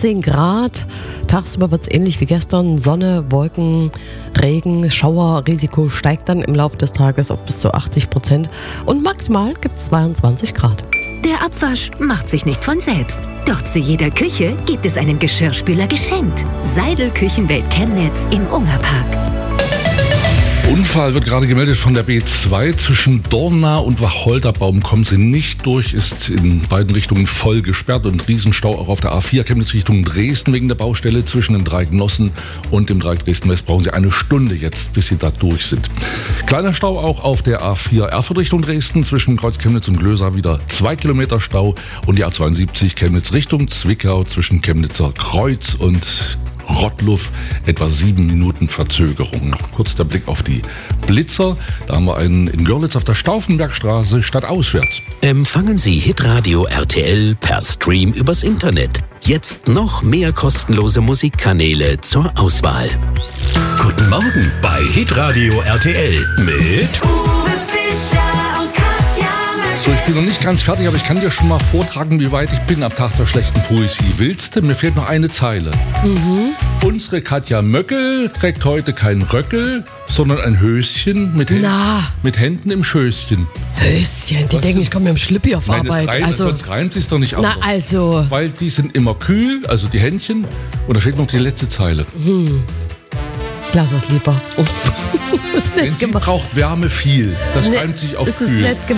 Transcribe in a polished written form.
18 Grad. Tagsüber wird es ähnlich wie gestern. Sonne, Wolken, Regen, Schauerrisiko steigt dann im Laufe des Tages auf bis zu 80%. Und maximal gibt es 22 Grad. Der Abwasch macht sich nicht von selbst. Doch zu jeder Küche gibt es einen Geschirrspüler geschenkt. Seidel Küchenwelt Chemnitz im Ungerpark. Unfall wird gerade gemeldet von der B2 zwischen Dorna und Wacholderbaum. Kommen Sie nicht durch, ist in beiden Richtungen voll gesperrt und Riesenstau auch auf der A4 Chemnitz Richtung Dresden wegen der Baustelle. Zwischen dem Dreieck Nossen und dem Dreieck Dresden-West brauchen Sie eine Stunde jetzt, bis Sie da durch sind. Kleiner Stau auch auf der A4 Erfurt Richtung Dresden. Zwischen Kreuz Chemnitz und Glösa wieder 2 Kilometer Stau. Und die A72 Chemnitz Richtung Zwickau zwischen Chemnitzer Kreuz und Rottluff, etwa 7 Minuten Verzögerung. Noch kurz der Blick auf die Blitzer. Da haben wir einen in Görlitz auf der Stauffenbergstraße stadtauswärts. Empfangen Sie Hitradio RTL per Stream übers Internet. Jetzt noch mehr kostenlose Musikkanäle zur Auswahl. Guten Morgen bei Hitradio RTL mit Uwe Fischer und Katja Möcke. So, ich bin noch nicht ganz fertig, aber ich kann dir schon mal vortragen, wie weit ich bin am Tag der schlechten Poesie. Willst du? Mir fehlt noch eine Zeile. Unsere Katja Möckel trägt heute kein Röckel, sondern ein Höschen mit Händen im Schößchen. Höschen, die denken, ich komme mit dem Schlippi auf Arbeit. Sonst reimt sich's doch nicht anders. Na also. Weil die sind immer kühl, also die Händchen. Und da fehlt noch die letzte Zeile. Lass es lieber. Ist nett Denn sie gemacht. braucht Wärme viel. Das reimt sich auf ist kühl. nett gemacht.